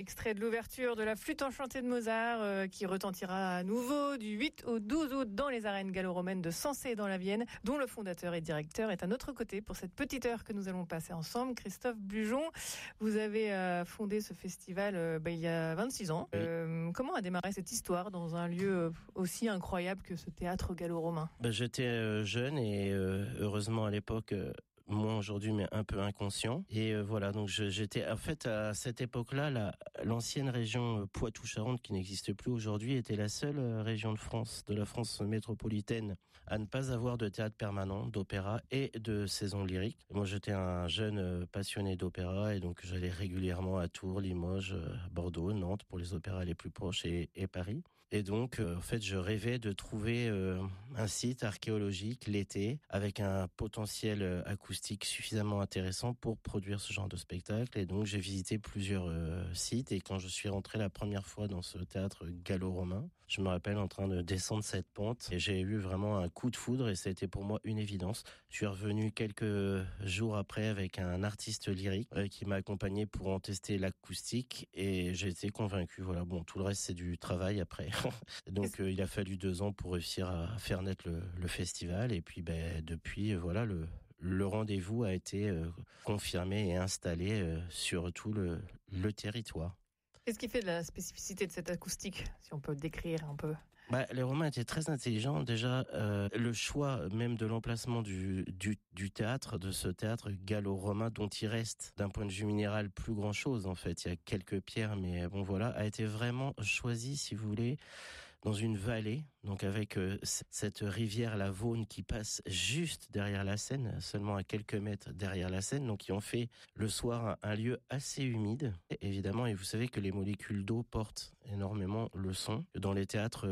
extrait de l'ouverture de la Flûte enchantée de Mozart qui retentira à nouveau du 8 au 12 août dans les arènes gallo-romaines de Sensé dans la Vienne, dont le fondateur et directeur est à notre côté pour cette petite heure que nous allons passer ensemble. Christophe Bujon, vous avez fondé ce festival il y a 26 ans. Comment a démarré cette histoire dans un lieu aussi incroyable que ce théâtre gallo-romain ? J'étais jeune et heureusement à l'époque... moins aujourd'hui, mais un peu inconscient. Et voilà, donc j'étais en fait à cette époque-là, l'ancienne région Poitou-Charentes, qui n'existe plus aujourd'hui, était la seule région de la France métropolitaine à ne pas avoir de théâtre permanent, d'opéra et de saison lyrique. Et moi, j'étais un jeune passionné d'opéra et donc j'allais régulièrement à Tours, Limoges, Bordeaux, Nantes pour les opéras les plus proches et Paris. Et donc, en fait, je rêvais de trouver un site archéologique l'été avec un potentiel acoustique suffisamment intéressant pour produire ce genre de spectacle. Et donc, j'ai visité plusieurs sites. Et quand je suis rentré la première fois dans ce théâtre gallo-romain, je me rappelle en train de descendre cette pente et j'ai eu vraiment un coup de foudre et ça a été pour moi une évidence. Je suis revenu quelques jours après avec un artiste lyrique qui m'a accompagné pour en tester l'acoustique et j'ai été convaincu. Voilà, bon, tout le reste c'est du travail après. Donc il a fallu 2 ans pour réussir à faire naître le festival et puis depuis voilà le rendez-vous a été confirmé et installé sur tout le territoire. Qu'est-ce qui fait de la spécificité de cette acoustique, si on peut décrire un peu ? Les Romains étaient très intelligents. Déjà, le choix même de l'emplacement du théâtre, de ce théâtre gallo-romain, dont il reste, d'un point de vue minéral, plus grand-chose en fait. Il y a quelques pierres, mais bon voilà, a été vraiment choisi, si vous voulez, dans une vallée, donc avec cette rivière, la Vaune, qui passe juste derrière la Seine, seulement à quelques mètres derrière la Seine, donc qui ont fait le soir un lieu assez humide, évidemment, et vous savez que les molécules d'eau portent énormément le son. Dans les théâtres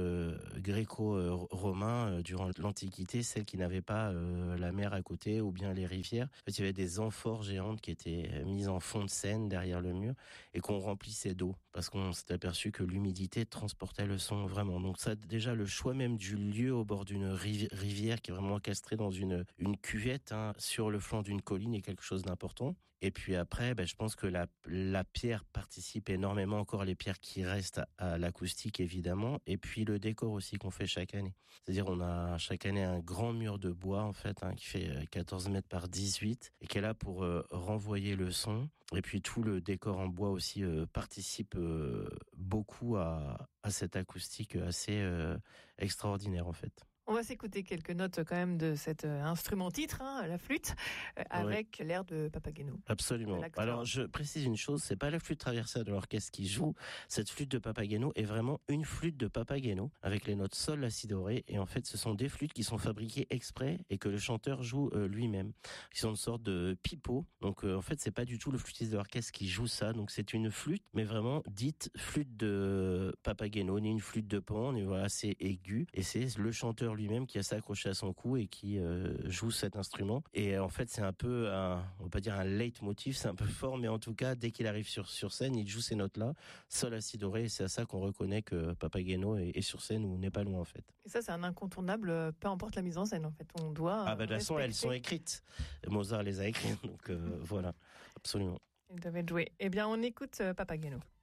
gréco-romains, durant l'Antiquité, celles qui n'avaient pas la mer à côté, ou bien les rivières, en fait, il y avait des amphores géantes qui étaient mises en fond de Seine derrière le mur, et qu'on remplissait d'eau, parce qu'on s'est aperçu que l'humidité transportait le son vraiment. Donc ça, déjà, le choix même du lieu au bord d'une rivière qui est vraiment encastrée dans une cuvette sur le flanc d'une colline est quelque chose d'important. Et puis après, je pense que la pierre participe énormément, encore les pierres qui restent à l'acoustique évidemment, et puis le décor aussi qu'on fait chaque année. C'est-à-dire on a chaque année un grand mur de bois en fait qui fait 14 mètres par 18 et qui est là pour renvoyer le son. Et puis tout le décor en bois aussi participe beaucoup à cette acoustique assez extraordinaire en fait. On va s'écouter quelques notes quand même de cet instrument-titre, la flûte, avec l'air de Papageno. Absolument. Alors je précise une chose, c'est pas la flûte traversière de l'orchestre qui joue. Cette flûte de Papageno est vraiment une flûte de Papageno avec les notes sol, la si doré. Et en fait, ce sont des flûtes qui sont fabriquées exprès et que le chanteur joue lui-même. Ils sont une sorte de pipeau. Donc en fait, c'est pas du tout le flûtiste de l'orchestre qui joue ça. Donc c'est une flûte, mais vraiment dite flûte de Papageno, ni une flûte de Pan, ni voilà, c'est aigu. Et c'est le chanteur lui-même qui a s'accroché à son cou et qui joue cet instrument. Et en fait, c'est un peu on va pas dire un leitmotiv, c'est un peu fort, mais en tout cas, dès qu'il arrive sur scène, il joue ces notes-là, sol, la si doré, et c'est à ça qu'on reconnaît que Papageno est sur scène ou n'est pas loin en fait. Et ça, c'est un incontournable, peu importe la mise en scène en fait, on doit. De toute façon, elles sont écrites. Mozart les a écrites, donc voilà, absolument. Ils doivent être joués. Eh bien, on écoute Papageno.